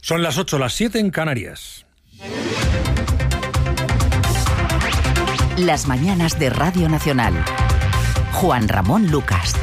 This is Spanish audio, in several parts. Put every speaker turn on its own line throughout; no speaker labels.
Son las 8, las 7 en Canarias.
Las mañanas de Radio Nacional. Juan Ramón Lucas.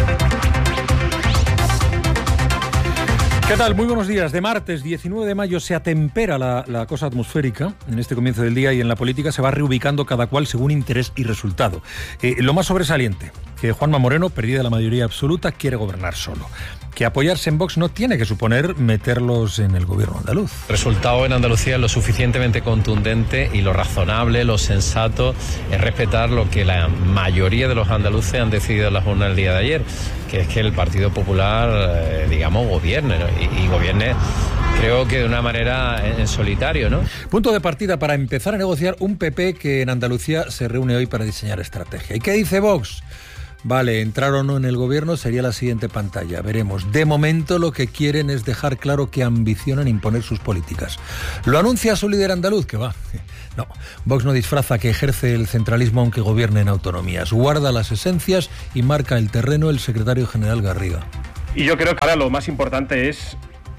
¿Qué tal? Muy buenos días. De martes 19 de mayo se atempera la cosa atmosférica en este comienzo del día, y en la política se va reubicando cada cual según interés y resultado. Lo más sobresaliente, que Juanma Moreno, perdida la mayoría absoluta, quiere gobernar solo. Que apoyarse en Vox no tiene que suponer meterlos en el gobierno andaluz.
El resultado en Andalucía es lo suficientemente contundente, y lo razonable, lo sensato es respetar lo que la mayoría de los andaluces han decidido en la jornada del día de ayer, que es que el Partido Popular, gobierne, ¿no? y gobierne, creo que de una manera en solitario, ¿no?
Punto de partida para empezar a negociar un PP que en Andalucía se reúne hoy para diseñar estrategia. ¿Y qué dice Vox? Vale, entrar o no en el gobierno sería la siguiente pantalla, veremos. De momento lo que quieren es dejar claro que ambicionan imponer sus políticas. Lo anuncia su líder andaluz, que va. No, Vox no disfraza que ejerce el centralismo aunque gobierne en autonomías. Guarda las esencias y marca el terreno el secretario general Garriga.
Y yo creo que ahora lo más importante es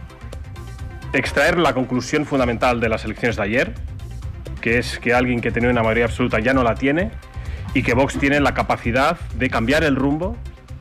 extraer la conclusión fundamental de las elecciones de ayer, que es que alguien que tenía una mayoría absoluta ya no la tiene, y que Vox tiene la capacidad de cambiar el rumbo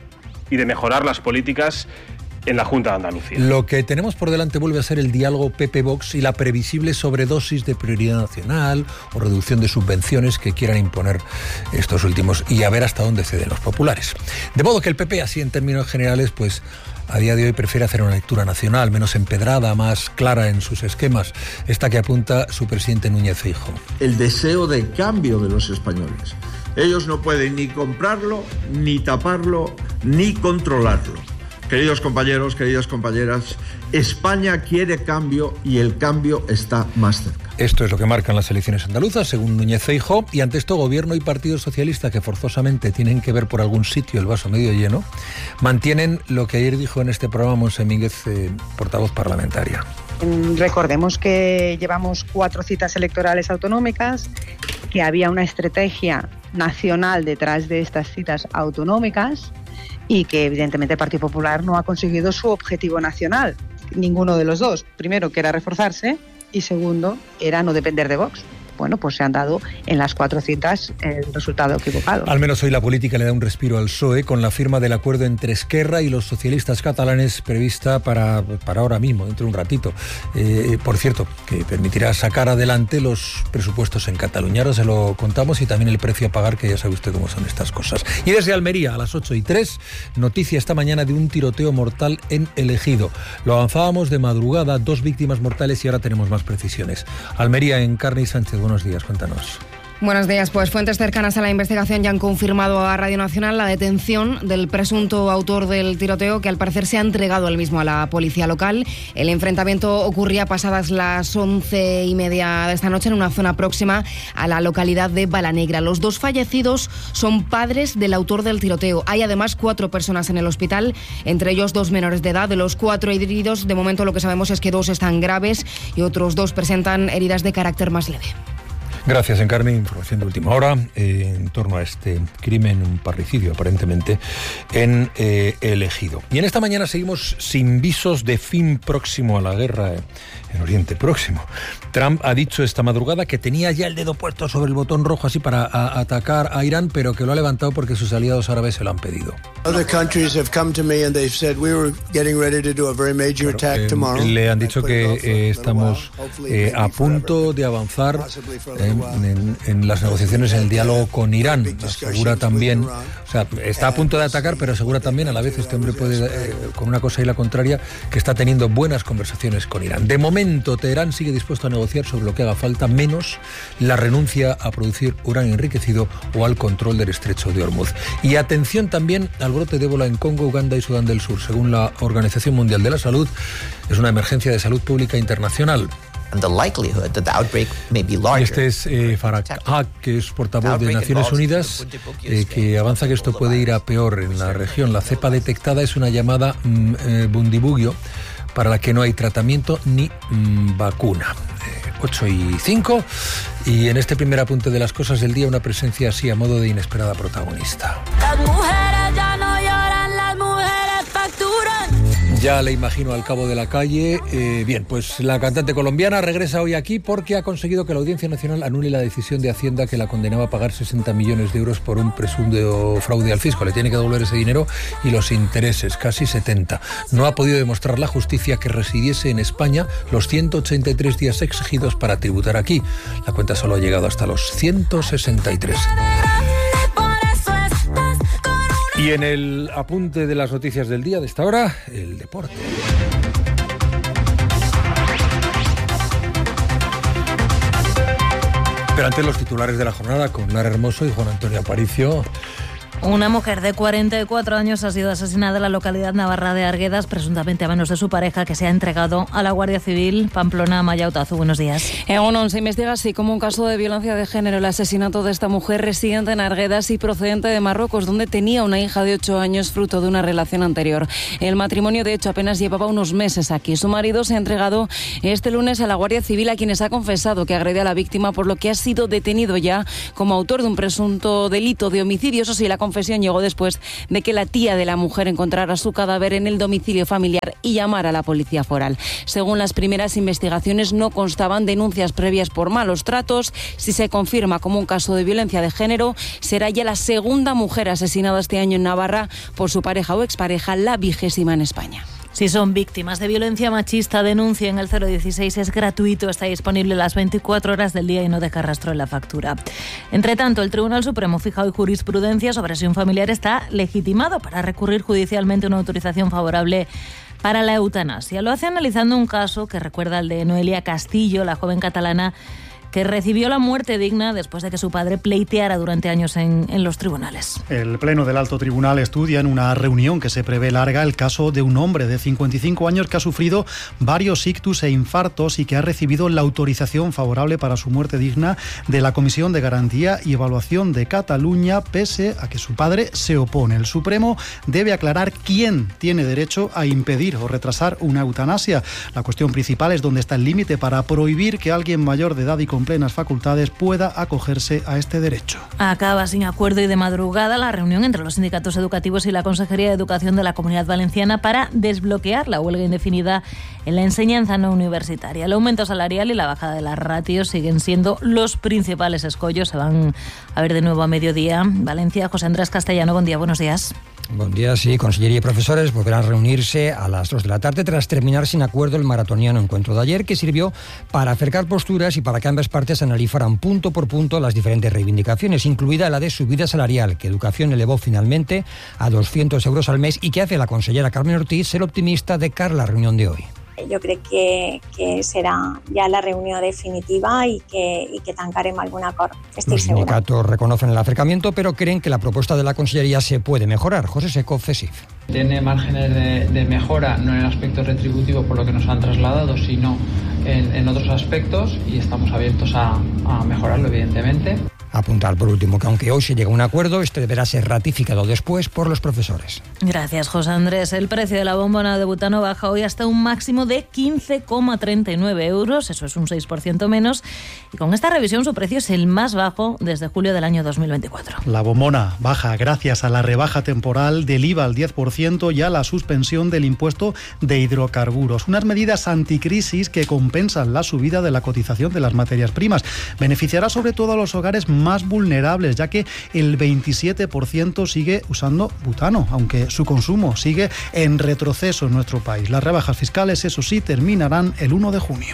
y de mejorar las políticas en la Junta de Andalucía.
Lo que tenemos por delante vuelve a ser el diálogo PP-Vox y la previsible sobredosis de prioridad nacional o reducción de subvenciones que quieran imponer estos últimos, y a ver hasta dónde ceden los populares. De modo que el PP, así en términos generales, pues a día de hoy prefiere hacer una lectura nacional, menos empedrada, más clara en sus esquemas, esta que apunta su presidente Núñez Feijóo.
El deseo de cambio de los españoles. Ellos no pueden ni comprarlo, ni taparlo, ni controlarlo. Queridos compañeros, queridas compañeras, España quiere cambio y el cambio está más cerca.
Esto es lo que marcan las elecciones andaluzas, según Núñez Feijóo, y ante esto Gobierno y Partido Socialista, que forzosamente tienen que ver por algún sitio el vaso medio lleno, mantienen lo que ayer dijo en este programa Montse Mínguez, portavoz parlamentaria.
Recordemos que llevamos 4 citas electorales autonómicas, que había una estrategia nacional detrás de estas citas autonómicas y que evidentemente el Partido Popular no ha conseguido su objetivo nacional, ninguno de los dos. Primero, que era reforzarse, y segundo, era no depender de Vox. Bueno, pues se han dado en las 4 citas el resultado equivocado.
Al menos hoy la política le da un respiro al PSOE con la firma del acuerdo entre Esquerra y los socialistas catalanes prevista para ahora mismo, dentro de un ratito. Por cierto, que permitirá sacar adelante los presupuestos en Cataluña. Ahora se lo contamos, y también el precio a pagar, que ya sabe usted cómo son estas cosas. Y desde Almería, a las 8:03, noticia esta mañana de un tiroteo mortal en El Ejido. Lo avanzábamos de madrugada, 2 víctimas mortales, y ahora tenemos más precisiones. Almería, Encarni Sánchez. Buenos días, cuéntanos.
Buenos días. Pues fuentes cercanas a la investigación ya han confirmado a Radio Nacional la detención del presunto autor del tiroteo, que al parecer se ha entregado él mismo a la policía local. El enfrentamiento ocurría pasadas las 11:30 de esta noche en una zona próxima a la localidad de Balanegra. Los 2 fallecidos son padres del autor del tiroteo. Hay además 4 personas en el hospital, entre ellos 2 menores de edad. De los 4 heridos, de momento lo que sabemos es que 2 están graves y otros 2 presentan heridas de carácter más leve.
Gracias, Encarni. Información de última hora en torno a este crimen, un parricidio aparentemente, en El Ejido. Y en esta mañana seguimos sin visos de fin próximo a la guerra en Oriente Próximo. Trump ha dicho esta madrugada que tenía ya el dedo puesto sobre el botón rojo así para atacar a Irán, pero que lo ha levantado porque sus aliados árabes se lo han pedido. Le han dicho que estamos a punto de avanzar en las negociaciones, en el diálogo con Irán. Asegura también, o sea, está a punto de atacar, pero asegura también, a la vez este hombre puede, con una cosa y la contraria, que está teniendo buenas conversaciones con Irán. De momento, Teherán sigue dispuesto a negociar sobre lo que haga falta, menos la renuncia a producir uranio enriquecido o al control del estrecho de Hormuz. Y atención también al brote de ébola en Congo, Uganda y Sudán del Sur. Según la Organización Mundial de la Salud, es una emergencia de salud pública internacional. Y este es Farah Haq, que es portavoz de Naciones Unidas, que avanza que esto puede ir a peor en la región. La cepa detectada es una llamada Bundibugyo, para la que no hay tratamiento ni vacuna. 8:05, y en este primer apunte de las cosas del día, una presencia así a modo de inesperada protagonista.
Las mujeres ya no lloran, las mujeres facturan.
Ya le imagino al cabo de la calle. Bien, pues la cantante colombiana regresa hoy aquí porque ha conseguido que la Audiencia Nacional anule la decisión de Hacienda que la condenaba a pagar 60 millones de euros por un presunto fraude al fisco. Le tiene que devolver ese dinero y los intereses, casi 70. No ha podido demostrar la justicia que residiese en España los 183 días exigidos para tributar aquí. La cuenta solo ha llegado hasta los 163. Y en el apunte de las noticias del día de esta hora, el deporte. Pero antes los titulares de la jornada con Lara Hermoso y Juan Antonio Aparicio.
Una mujer de 44 años ha sido asesinada en la localidad navarra de Arguedas, presuntamente a manos de su pareja, que se ha entregado a la Guardia Civil. Pamplona, Maya Otazu, buenos días.
En ONU se investiga así como un caso de violencia de género el asesinato de esta mujer residente en Arguedas y procedente de Marruecos, donde tenía una hija de 8 años fruto de una relación anterior. El matrimonio, de hecho, apenas llevaba unos meses aquí. Su marido se ha entregado este lunes a la Guardia Civil, a quienes ha confesado que agredió a la víctima, por lo que ha sido detenido ya como autor de un presunto delito de homicidio. Eso sí, la confesión llegó después de que la tía de la mujer encontrara su cadáver en el domicilio familiar y llamara a la policía foral. Según las primeras investigaciones, no constaban denuncias previas por malos tratos. Si se confirma como un caso de violencia de género, será ya la segunda mujer asesinada este año en Navarra por su pareja o expareja, la 20ª en España.
Si son víctimas de violencia machista, denuncien el 016, es gratuito, está disponible las 24 horas del día y no deja rastro en la factura. Entre tanto, el Tribunal Supremo fija hoy jurisprudencia sobre si un familiar está legitimado para recurrir judicialmente una autorización favorable para la eutanasia. Lo hace analizando un caso que recuerda al de Noelia Castillo, la joven catalana que recibió la muerte digna después de que su padre pleiteara durante años en los tribunales.
El Pleno del Alto Tribunal estudia en una reunión que se prevé larga el caso de un hombre de 55 años que ha sufrido varios ictus e infartos y que ha recibido la autorización favorable para su muerte digna de la Comisión de Garantía y Evaluación de Cataluña, pese a que su padre se opone. El Supremo debe aclarar quién tiene derecho a impedir o retrasar una eutanasia. La cuestión principal es dónde está el límite para prohibir que alguien mayor de edad y con plenas facultades pueda acogerse a este derecho.
Acaba sin acuerdo y de madrugada la reunión entre los sindicatos educativos y la Consejería de Educación de la Comunidad Valenciana para desbloquear la huelga indefinida en la enseñanza no universitaria. El aumento salarial y la bajada de las ratios siguen siendo los principales escollos. Se van a ver de nuevo a mediodía. Valencia, José Andrés Castellano, buen día, buenos días.
Buen día, sí. Consellería y profesores volverán a reunirse a las 2 de la tarde tras terminar sin acuerdo el maratoniano encuentro de ayer, que sirvió para acercar posturas y para que ambas partes analizaran punto por punto las diferentes reivindicaciones, incluida la de subida salarial, que Educación elevó finalmente a 200 euros al mes y que hace la consellera Carmen Ortiz ser optimista de cara a la reunión de hoy.
Jo crec que serà ja la reunió definitiva y que tancarem algun acord. Estoy segura.
Los sindicatos reconocen el acercamiento, pero creen que la propuesta de la Consellería se puede mejorar. José Seco, CESIF.
Tiene márgenes de mejora, no en el aspecto retributivo por lo que nos han trasladado, sino en otros aspectos, y estamos abiertos a mejorarlo, evidentemente.
Apuntar por último que aunque hoy se llegue a un acuerdo, este deberá ser ratificado después por los profesores.
Gracias, José Andrés. El precio de la bombona de butano baja hoy hasta un máximo de 15,39 euros, eso es un 6% menos, y con esta revisión su precio es el más bajo desde julio del año 2024.
La bombona baja gracias a la rebaja temporal del IVA al 10% y a la suspensión del impuesto de hidrocarburos, unas medidas anticrisis que compensan la subida de la cotización de las materias primas. Beneficiará sobre todo a los hogares más vulnerables, ya que el 27% sigue usando butano, aunque su consumo sigue en retroceso en nuestro país. Las rebajas fiscales, eso sí, terminarán el 1 de junio.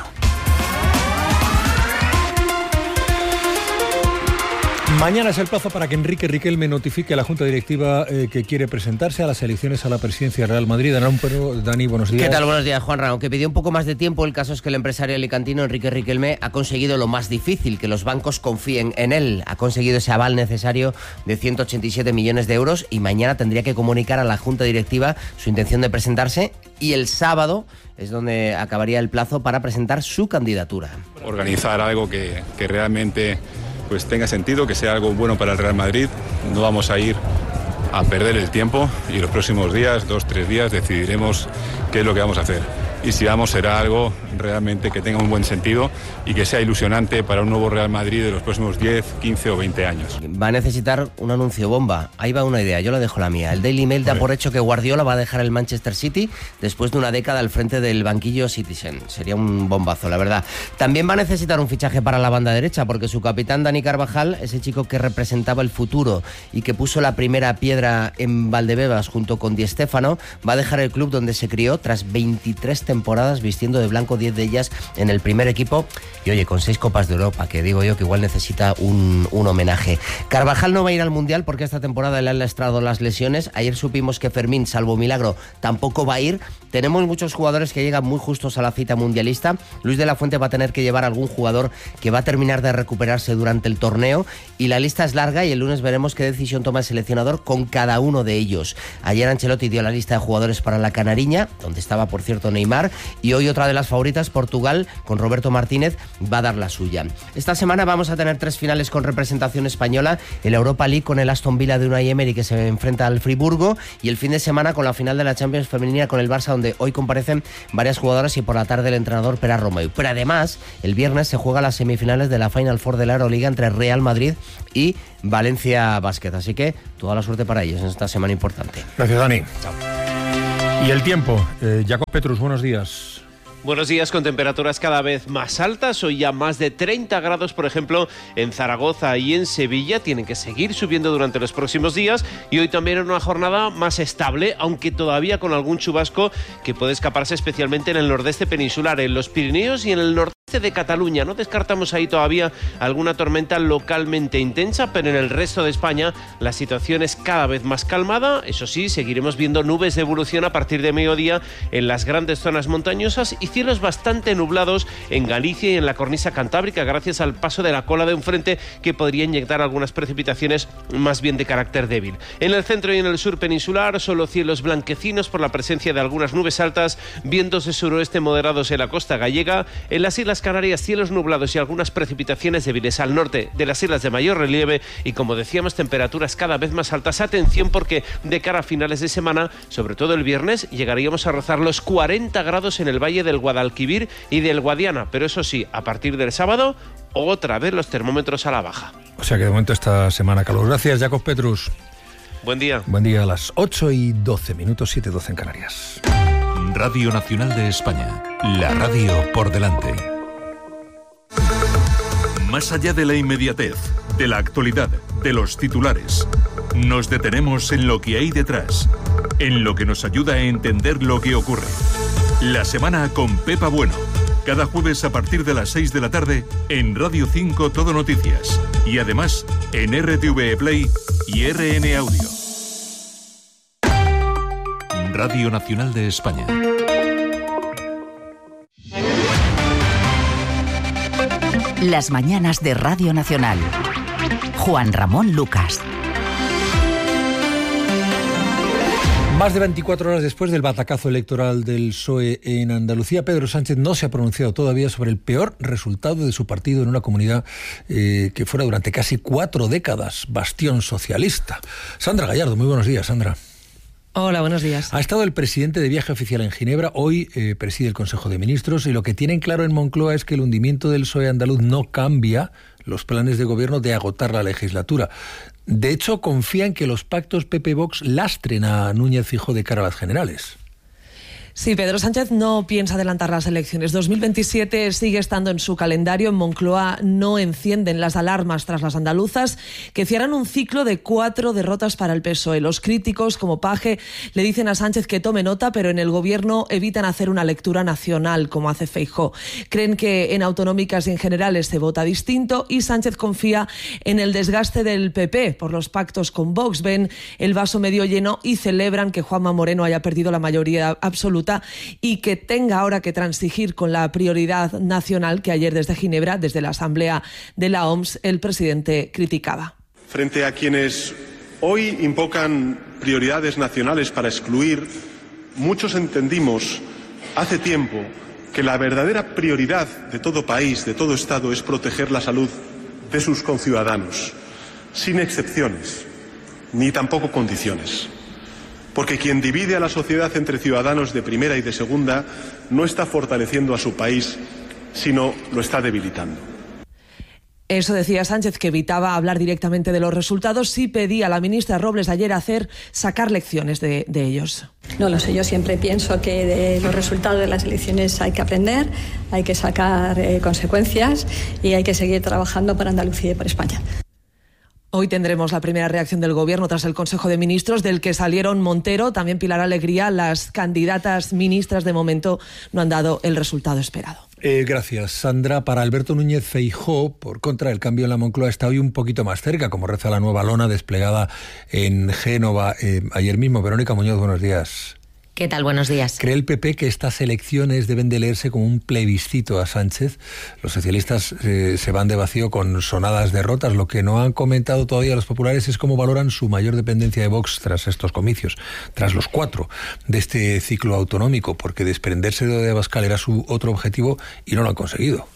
Mañana es el plazo para que Enrique Riquelme notifique a la Junta Directiva que quiere presentarse a las elecciones a la presidencia del Real Madrid. Dani, buenos días.
¿Qué tal? Buenos días, Juanra. Aunque pidió un poco más de tiempo, el caso es que el empresario alicantino Enrique Riquelme ha conseguido lo más difícil, que los bancos confíen en él. Ha conseguido ese aval necesario de 187 millones de euros y mañana tendría que comunicar a la Junta Directiva su intención de presentarse, y el sábado es donde acabaría el plazo para presentar su candidatura.
Organizar algo que realmente pues tenga sentido, que sea algo bueno para el Real Madrid. No vamos a ir a perder el tiempo y los próximos días, 2-3 días, decidiremos qué es lo que vamos a hacer. y si vamos será algo realmente que tenga un buen sentido y que sea ilusionante para un nuevo Real Madrid de los próximos 10, 15 o 20 años.
Va a necesitar un anuncio bomba. Ahí va una idea, yo le dejo la mía. El Daily Mail da por hecho que Guardiola va a dejar el Manchester City después de una década al frente del banquillo Citizen. Sería un bombazo, la verdad. También va a necesitar un fichaje para la banda derecha, porque su capitán Dani Carvajal, ese chico que representaba el futuro y que puso la primera piedra en Valdebebas junto con Di Stéfano, va a dejar el club donde se crió tras 23 temporadas vistiendo de blanco, 10 de ellas en el primer equipo, y oye, con 6 Copas de Europa, que digo yo que igual necesita un homenaje. Carvajal no va a ir al Mundial porque esta temporada le han lastrado las lesiones. Ayer supimos que Fermín, salvo milagro, tampoco va a ir. Tenemos muchos jugadores que llegan muy justos a la cita mundialista. Luis de la Fuente va a tener que llevar a algún jugador que va a terminar de recuperarse durante el torneo, y la lista es larga y el lunes veremos qué decisión toma el seleccionador con cada uno de ellos. Ayer Ancelotti dio la lista de jugadores para la Canariña, donde estaba por cierto Neymar, y hoy otra de las favoritas, Portugal, con Roberto Martínez, va a dar la suya. Esta semana vamos a tener 3 finales con representación española: el Europa League con el Aston Villa de Unai Emery, que se enfrenta al Friburgo, y el fin de semana con la final de la Champions femenina con el Barça, donde hoy comparecen varias jugadoras y por la tarde el entrenador Pere Romeu. Pero además, el viernes se juega las semifinales de la Final Four de la Euroliga entre Real Madrid y Valencia Basket, así que toda la suerte para ellos en esta semana importante.
Gracias, Dani.
Chao.
Y el tiempo, Jacob Petrus, buenos días.
Buenos días, con temperaturas cada vez más altas. Hoy ya más de 30 grados, por ejemplo, en Zaragoza y en Sevilla. Tienen que seguir subiendo durante los próximos días. Y hoy también en una jornada más estable, aunque todavía con algún chubasco que puede escaparse, especialmente en el nordeste peninsular, en los Pirineos y en el norte de Cataluña. No descartamos ahí todavía alguna tormenta localmente intensa, pero en el resto de España la situación es cada vez más calmada. Eso sí, seguiremos viendo nubes de evolución a partir de mediodía en las grandes zonas montañosas y cielos bastante nublados en Galicia y en la cornisa cantábrica, gracias al paso de la cola de un frente que podría inyectar algunas precipitaciones más bien de carácter débil. En el centro y en el sur peninsular, solo cielos blanquecinos por la presencia de algunas nubes altas, vientos de suroeste moderados en la costa gallega. En las Islas Canarias, cielos nublados y algunas precipitaciones débiles al norte de las islas de mayor relieve y, como decíamos, temperaturas cada vez más altas. Atención, porque de cara a finales de semana, sobre todo el viernes, llegaríamos a rozar los 40 grados en el valle del Guadalquivir y del Guadiana, pero eso sí, a partir del sábado, otra vez los termómetros a la baja.
O sea que de momento esta semana calor. Gracias, Jacob Petrus.
Buen día.
Buen día, a las 8:12, 7:12 en Canarias.
Radio Nacional de España, la radio por delante. Más allá de la inmediatez, de la actualidad, de los titulares, nos detenemos en lo que hay detrás, en lo que nos ayuda a entender lo que ocurre. La semana con Pepa Bueno, cada jueves a partir de las 6 de la tarde en Radio 5 Todo Noticias y además en RTV Play y RN Audio. Radio Nacional de España.
Las mañanas de Radio Nacional. Juan Ramón Lucas.
Más de 24 horas después del batacazo electoral del PSOE en Andalucía, Pedro Sánchez no se ha pronunciado todavía sobre el peor resultado de su partido en una comunidad que fuera durante casi 4 décadas bastión socialista. Sandra Gallardo, muy buenos días, Sandra.
Hola, buenos días.
Ha estado el presidente de viaje oficial en Ginebra, hoy preside el Consejo de Ministros, y lo que tienen claro en Moncloa es que el hundimiento del PSOE andaluz no cambia los planes de gobierno de agotar la legislatura. De hecho, confían que los pactos PP-Vox lastren a Núñez Feijóo de cara a las generales.
Sí, Pedro Sánchez no piensa adelantar las elecciones. 2027 sigue estando en su calendario. En Moncloa no encienden las alarmas tras las andaluzas, que cierran un ciclo de 4 derrotas para el PSOE. Los críticos, como Paje, le dicen a Sánchez que tome nota, pero en el gobierno evitan hacer una lectura nacional, como hace Feijóo. Creen que en autonómicas y en generales se vota distinto, y Sánchez confía en el desgaste del PP por los pactos con Vox. Ven el vaso medio lleno y celebran que Juanma Moreno haya perdido la mayoría absoluta y que tenga ahora que transigir con la prioridad nacional que ayer desde Ginebra, desde la Asamblea de la OMS, el presidente criticaba.
Frente a quienes hoy invocan prioridades nacionales para excluir, muchos entendimos hace tiempo que la verdadera prioridad de todo país, de todo Estado, es proteger la salud de sus conciudadanos, sin excepciones, ni tampoco condiciones. Porque quien divide a la sociedad entre ciudadanos de primera y de segunda no está fortaleciendo a su país, sino lo está debilitando.
Eso decía Sánchez, que evitaba hablar directamente de los resultados. Sí pedía a la ministra Robles ayer sacar lecciones de ellos.
No lo sé, yo siempre pienso que de los resultados de las elecciones hay que aprender, hay que sacar consecuencias y hay que seguir trabajando para Andalucía y para España.
Hoy tendremos la primera reacción del Gobierno tras el Consejo de Ministros, del que salieron Montero, también Pilar Alegría. Las candidatas ministras de momento no han dado el resultado esperado.
Gracias, Sandra. Para Alberto Núñez Feijóo, por contra, el cambio en la Moncloa está hoy un poquito más cerca, como reza la nueva lona desplegada en Génova ayer mismo. Verónica Muñoz, buenos días.
¿Qué tal? Buenos días.
¿Cree el PP que estas elecciones deben de leerse como un plebiscito a Sánchez? Los socialistas se van de vacío con sonadas derrotas. Lo que no han comentado todavía los populares es cómo valoran su mayor dependencia de Vox tras estos comicios, tras los 4 de este ciclo autonómico, porque desprenderse de Abascal era su otro objetivo y no lo han conseguido.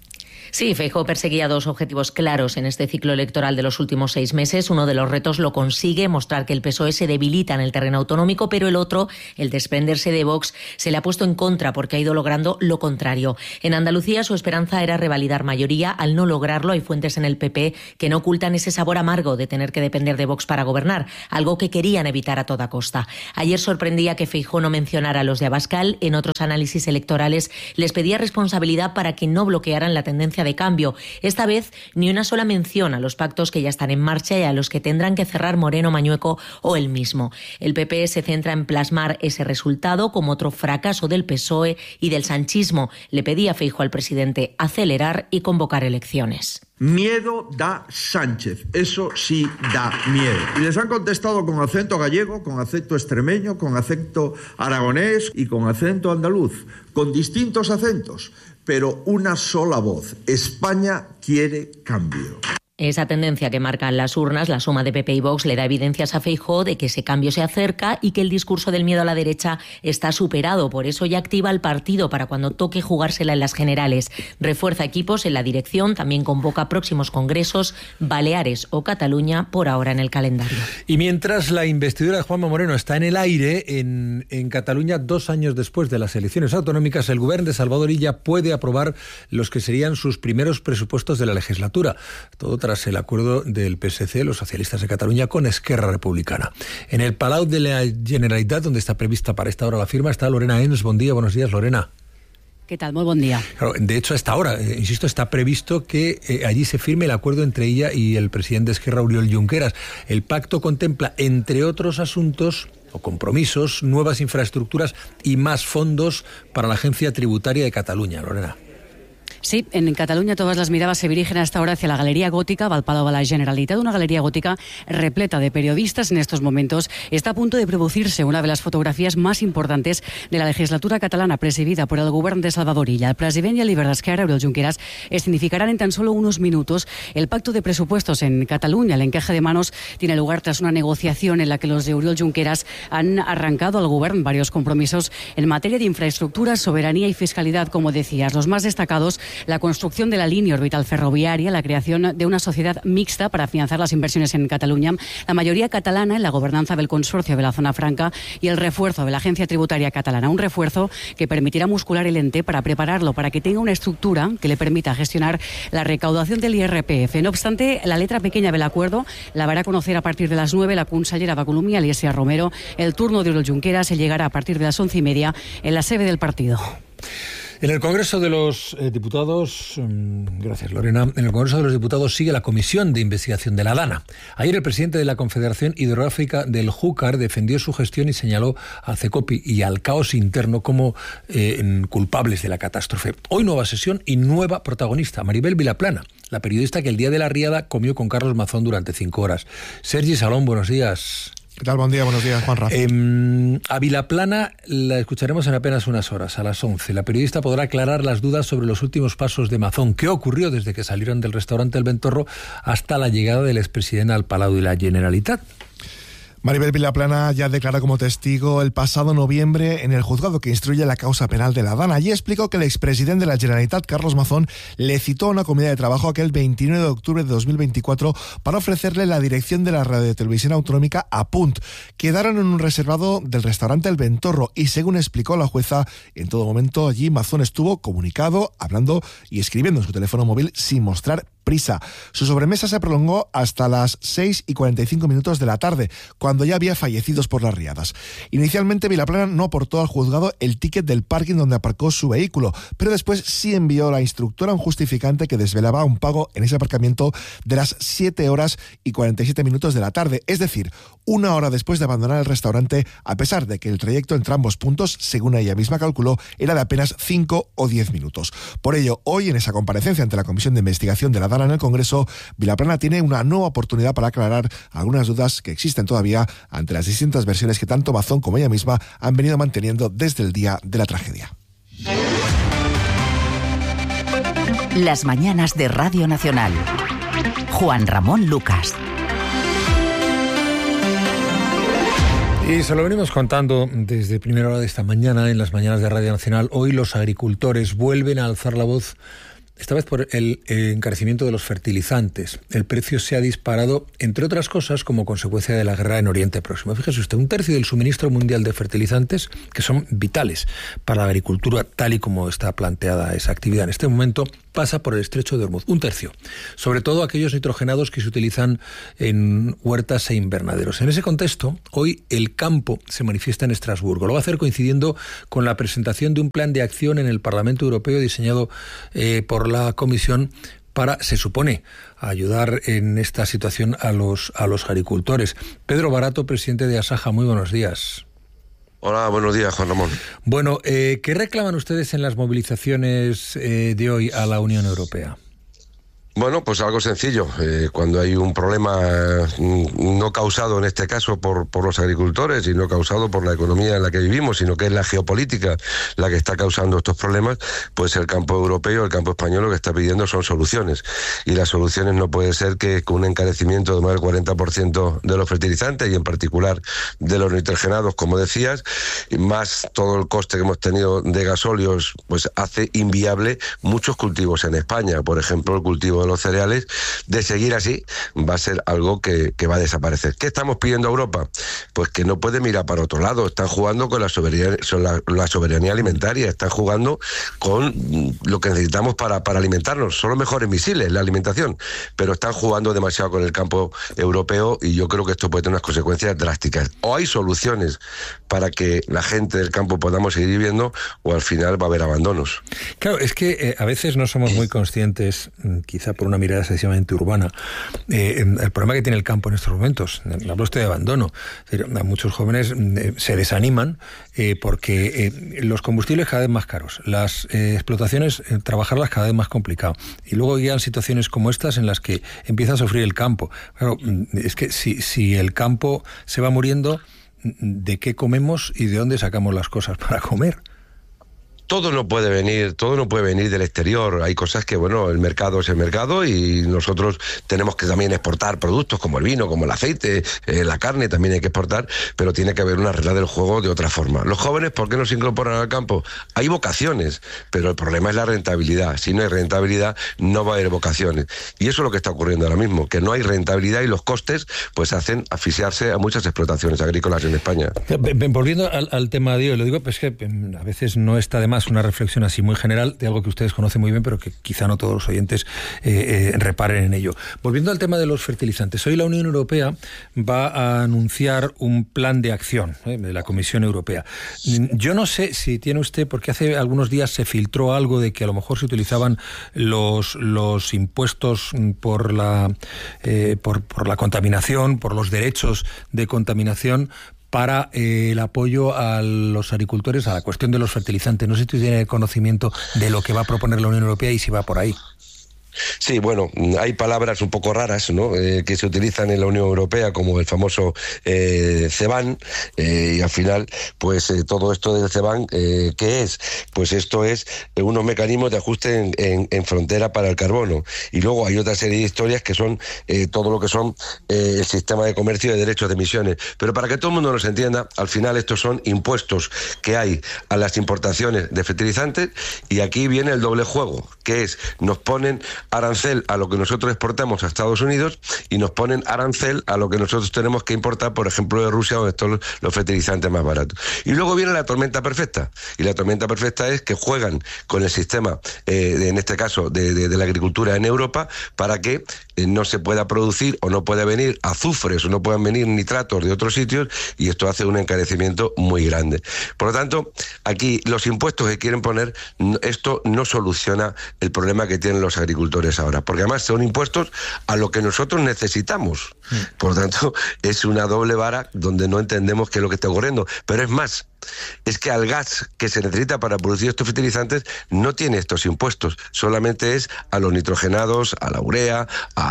Sí, Feijóo perseguía 2 objetivos claros en este ciclo electoral de los últimos 6 meses. Uno de los retos lo consigue, mostrar que el PSOE se debilita en el terreno autonómico, pero el otro, el desprenderse de Vox, se le ha puesto en contra porque ha ido logrando lo contrario. En Andalucía su esperanza era revalidar mayoría. Al no lograrlo, hay fuentes en el PP que no ocultan ese sabor amargo de tener que depender de Vox para gobernar, algo que querían evitar a toda costa. Ayer sorprendía que Feijóo no mencionara a los de Abascal. En otros análisis electorales les pedía responsabilidad para que no bloquearan la tendencia de cambio. Esta vez ni una sola mención a los pactos que ya están en marcha y a los que tendrán que cerrar Moreno, Mañueco o él mismo. El PP se centra en plasmar ese resultado como otro fracaso del PSOE y del sanchismo. Le pedía a Feijóo al presidente acelerar y convocar elecciones.
Miedo da Sánchez, eso sí da miedo. Y les han contestado con acento gallego, con acento extremeño, con acento aragonés y con acento andaluz, con distintos acentos, pero una sola voz. España quiere cambio.
Esa tendencia que marcan las urnas, la suma de PP y Vox, le da evidencias a Feijóo de que ese cambio se acerca y que el discurso del miedo a la derecha está superado. Por eso ya activa el partido para cuando toque jugársela en las generales. Refuerza equipos en la dirección, también convoca próximos congresos, Baleares o Cataluña, por ahora en el calendario.
Y mientras la investidura de Juanma Moreno está en el aire, en Cataluña, 2 años después de las elecciones autonómicas, el gobierno de Salvador Illa puede aprobar los que serían sus primeros presupuestos de la legislatura. Todo tras el acuerdo del PSC, los socialistas de Cataluña, con Esquerra Republicana. En el Palau de la Generalitat, donde está prevista para esta hora la firma, está Lorena Ens. Buen día, buenos días, Lorena.
¿Qué tal? Muy buen día.
Claro, de hecho, a esta hora, insisto, está previsto que allí se firme el acuerdo entre ella y el presidente de Esquerra, Oriol Junqueras. El pacto contempla, entre otros asuntos o compromisos, nuevas infraestructuras y más fondos para la Agencia Tributaria de Cataluña. Lorena.
Sí, en Cataluña todas las miradas se dirigen hasta ahora hacia la Galería Gótica, al Palau de la Generalitat, una galería gótica repleta de periodistas en estos momentos. Está a punto de producirse una de las fotografías más importantes de la legislatura catalana, presidida por el gobierno de Salvador Illa. El presidente y el líder d'Esquerra, Oriol Junqueras, significarán en tan solo unos minutos el pacto de presupuestos en Cataluña. El encaje de manos tiene lugar tras una negociación en la que los de Oriol Junqueras han arrancado al gobierno varios compromisos en materia de infraestructura, soberanía y fiscalidad, como decías. Los más destacados: la construcción de la línea orbital ferroviaria, la creación de una sociedad mixta para financiar las inversiones en Cataluña, la mayoría catalana en la gobernanza del consorcio de la zona franca y el refuerzo de la agencia tributaria catalana. Un refuerzo que permitirá muscular el ente para prepararlo, para que tenga una estructura que le permita gestionar la recaudación del IRPF. No obstante, la letra pequeña del acuerdo la hará conocer a partir de las 9 la consellera d'Economia, Alícia Romero. El turno de Oriol Junqueras se llegará a partir de las 11:30 en la sede del partido.
En el Congreso de los Diputados, gracias Lorena, en el Congreso de los Diputados sigue la Comisión de Investigación de la DANA. Ayer el presidente de la Confederación Hidrográfica del Júcar defendió su gestión y señaló al CECOPI y al caos interno como culpables de la catástrofe. Hoy nueva sesión y nueva protagonista, Maribel Vilaplana, la periodista que el día de la riada comió con Carlos Mazón durante 5 horas. Sergi Salón, buenos días.
¿Qué tal? Buen día, buenos días, Juanra.
A Vilaplana la escucharemos en apenas unas horas, a las 11. La periodista podrá aclarar las dudas sobre los últimos pasos de Mazón. ¿Qué ocurrió desde que salieron del restaurante El Ventorro hasta la llegada del expresidente al Palau de la Generalitat?
Maribel Vilaplana ya declaró como testigo el pasado noviembre en el juzgado que instruye la causa penal de la Dana. Allí explicó que el expresidente de la Generalitat, Carlos Mazón, le citó a una comida de trabajo aquel 29 de octubre de 2024 para ofrecerle la dirección de la radiotelevisión autonómica a Punt. Quedaron en un reservado del restaurante El Ventorro y, según explicó la jueza, en todo momento allí Mazón estuvo comunicado, hablando y escribiendo en su teléfono móvil sin mostrar prisa. Su sobremesa se prolongó hasta las 6:45 de la tarde, cuando ya había fallecidos por las riadas. Inicialmente, Vilaplana no aportó al juzgado el ticket del parking donde aparcó su vehículo, pero después sí envió a la instructora un justificante que desvelaba un pago en ese aparcamiento de las 7:47 de la tarde, es decir, 1 hora después de abandonar el restaurante, a pesar de que el trayecto entre ambos puntos, según ella misma calculó, era de apenas 5 o 10 minutos. Por ello, hoy, en esa comparecencia ante la Comisión de Investigación de la Dana en el Congreso, Vilaplana tiene una nueva oportunidad para aclarar algunas dudas que existen todavía ante las distintas versiones que tanto Mazón como ella misma han venido manteniendo desde el día de la tragedia.
Las mañanas de Radio Nacional. Juan Ramón Lucas.
Y se lo venimos contando desde primera hora de esta mañana en las mañanas de Radio Nacional. Hoy los agricultores vuelven a alzar la voz, esta vez por el encarecimiento de los fertilizantes. El precio se ha disparado, entre otras cosas, como consecuencia de la guerra en Oriente Próximo. Fíjese usted, 1/3 del suministro mundial de fertilizantes, que son vitales para la agricultura, tal y como está planteada esa actividad en este momento, pasa por el estrecho de Hormuz. 1/3. Sobre todo aquellos nitrogenados que se utilizan en huertas e invernaderos. En ese contexto, hoy el campo se manifiesta en Estrasburgo. Lo va a hacer coincidiendo con la presentación de un plan de acción en el Parlamento Europeo diseñado por la Comisión para, se supone, ayudar en esta situación a los agricultores. Pedro Barato, presidente de Asaja, muy buenos días.
Hola, buenos días, Juan Ramón.
Bueno, ¿qué reclaman ustedes en las movilizaciones de hoy a la Unión Europea?
Bueno, pues algo sencillo. Cuando hay un problema no causado en este caso por los agricultores y no causado por la economía en la que vivimos, sino que es la geopolítica la que está causando estos problemas, pues el campo europeo, el campo español lo que está pidiendo son soluciones. Y las soluciones no puede ser que con un encarecimiento de más del 40% de los fertilizantes y en particular de los nitrogenados, como decías, y más todo el coste que hemos tenido de gasóleos, pues hace inviable muchos cultivos en España. Por ejemplo, el cultivo de los cereales. De seguir así va a ser algo que va a desaparecer. ¿Qué estamos pidiendo a Europa? Pues que no puede mirar para otro lado. Están jugando con la soberanía alimentaria, están jugando con lo que necesitamos para alimentarnos. Son los mejores misiles, la alimentación, pero están jugando demasiado con el campo europeo y yo creo que esto puede tener unas consecuencias drásticas. O hay soluciones para que la gente del campo podamos seguir viviendo, o al final va a haber abandonos.
Claro, es que a veces no somos muy conscientes, quizá por una mirada excesivamente urbana, el problema que tiene el campo en estos momentos. Habla usted de abandono. Muchos jóvenes se desaniman porque los combustibles cada vez más caros, las explotaciones, trabajarlas cada vez más complicado. Y luego llegan situaciones como estas en las que empieza a sufrir el campo. Claro, es que si el campo se va muriendo, ¿de qué comemos y de dónde sacamos las cosas para comer?
Todo no puede venir del exterior. Hay cosas que, bueno, el mercado es el mercado y nosotros tenemos que también exportar productos como el vino, como el aceite, la carne también hay que exportar, pero tiene que haber una regla del juego de otra forma. Los jóvenes, ¿por qué no se incorporan al campo? Hay vocaciones, pero el problema es la rentabilidad. Si no hay rentabilidad, no va a haber vocaciones. Y eso es lo que está ocurriendo ahora mismo, que no hay rentabilidad y los costes pues hacen asfixiarse a muchas explotaciones agrícolas en España.
Volviendo al tema de hoy, lo digo, pues que a veces no está de más una reflexión así muy general de algo que ustedes conocen muy bien, pero que quizá no todos los oyentes reparen en ello. Volviendo al tema de los fertilizantes, hoy la Unión Europea va a anunciar un plan de acción de la Comisión Europea. Yo no sé si tiene usted, porque hace algunos días se filtró algo de que a lo mejor se utilizaban los impuestos por la contaminación, por los derechos de contaminación, para el apoyo a los agricultores a la cuestión de los fertilizantes. No sé si tiene conocimiento de lo que va a proponer la Unión Europea y si va por ahí.
Sí, bueno, hay palabras un poco raras, ¿no? Que se utilizan en la Unión Europea, como el famoso CBAM, y al final, pues todo esto del CBAM, ¿qué es? Pues esto es unos mecanismos de ajuste en frontera para el carbono. Y luego hay otra serie de historias que son todo lo que son el sistema de comercio de derechos de emisiones. Pero para que todo el mundo nos entienda, al final estos son impuestos que hay a las importaciones de fertilizantes, y aquí viene el doble juego, que es, nos ponen arancel a lo que nosotros exportamos a Estados Unidos y nos ponen arancel a lo que nosotros tenemos que importar, por ejemplo, de Rusia, donde están los fertilizantes más baratos. Y luego viene la tormenta perfecta, y la tormenta perfecta es que juegan con el sistema, en este caso, de la agricultura en Europa, para que no se pueda producir o no pueda venir azufres o no puedan venir nitratos de otros sitios, y esto hace un encarecimiento muy grande. Por lo tanto, aquí los impuestos que quieren poner, esto no soluciona el problema que tienen los agricultores ahora, porque además son impuestos a lo que nosotros necesitamos. Por lo tanto, es una doble vara donde no entendemos qué es lo que está ocurriendo. Pero es más, es que al gas que se necesita para producir estos fertilizantes no tiene estos impuestos, solamente es a los nitrogenados, a la urea,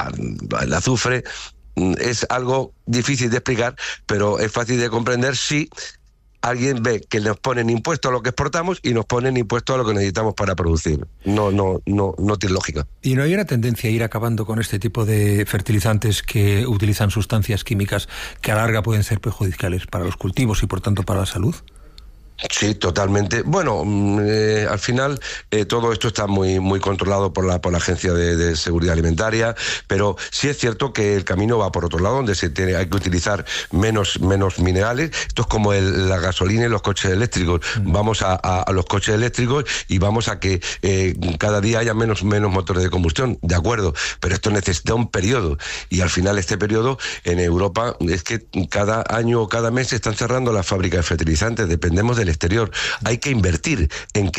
al azufre. Es algo difícil de explicar, pero es fácil de comprender si alguien ve que nos ponen impuestos a lo que exportamos y nos ponen impuestos a lo que necesitamos para producir. No tiene lógica.
¿Y no hay una tendencia a ir acabando con este tipo de fertilizantes que utilizan sustancias químicas que a larga pueden ser perjudiciales para los cultivos y por tanto para la salud?
Sí, totalmente. Bueno, al final todo esto está muy controlado por la Agencia de Seguridad Alimentaria, pero sí es cierto que el camino va por otro lado, donde hay que utilizar menos minerales. Esto es como la gasolina y los coches eléctricos. Vamos a los coches eléctricos y vamos a que cada día haya menos motores de combustión, de acuerdo, pero esto necesita un periodo, y al final este periodo en Europa es que cada año o cada mes se están cerrando las fábricas de fertilizantes, dependemos del exterior. Hay que invertir en que